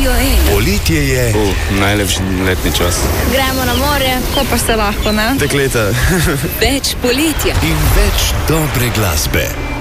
Radio 1. Poletje je. Najlepši letni čas. Gremo na more, ko pa se lahko, ne? Dekleta. Več poletja. In več dobre glasbe.